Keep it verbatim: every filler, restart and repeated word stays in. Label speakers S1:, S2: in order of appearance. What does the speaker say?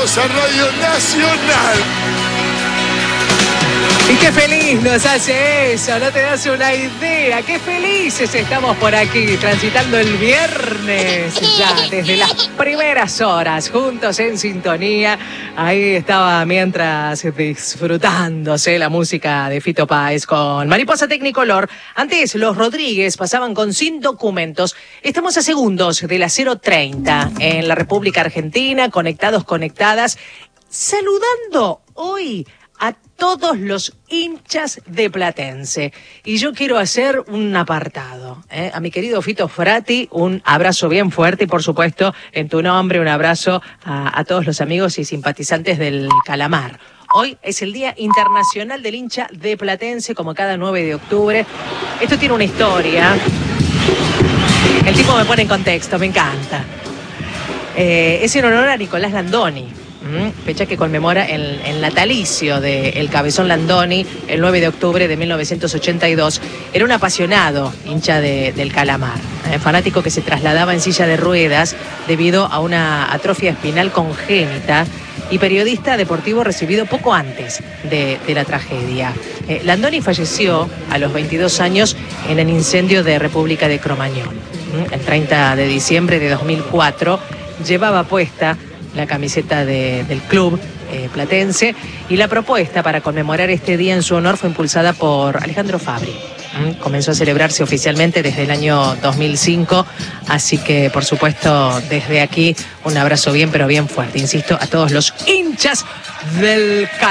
S1: Estamos a Radio Nacional.
S2: Y qué feliz nos hace eso, no te das una idea. Qué felices estamos por aquí, transitando el viernes ya desde las primeras horas, juntos en sintonía. Ahí estaba mientras disfrutándose la música de Fito Páez con Mariposa Tecnicolor. Antes los Rodríguez pasaban con Sin Documentos. Estamos a segundos de las cero treinta en la República Argentina, conectados, conectadas, saludando hoy a todos los hinchas de Platense. Y yo quiero hacer un apartado. ¿eh? A mi querido Fito Frati, un abrazo bien fuerte y, por supuesto, en tu nombre, un abrazo a, a todos los amigos y simpatizantes del Calamar. Hoy es el Día Internacional del Hincha de Platense, como cada nueve de octubre. Esto tiene una historia. El tipo me pone en contexto, me encanta. Eh, es en honor a Nicolás Landoni. Fecha que conmemora el, el natalicio del Cabezón Landoni, el nueve de octubre de mil novecientos ochenta y dos. Era un apasionado hincha de, del Calamar, eh, fanático que se trasladaba en silla de ruedas debido a una atrofia espinal congénita y periodista deportivo recibido poco antes de, de la tragedia. Eh, Landoni falleció a los veintidós años en el incendio de República de Cromañón. El treinta de diciembre de dos mil cuatro llevaba puesta la camiseta de, del club eh, platense, y la propuesta para conmemorar este día en su honor fue impulsada por Alejandro Fabri. ¿Mm? Comenzó a celebrarse oficialmente desde el año dos mil cinco, así que por supuesto desde aquí un abrazo bien pero bien fuerte, insisto, a todos los hinchas del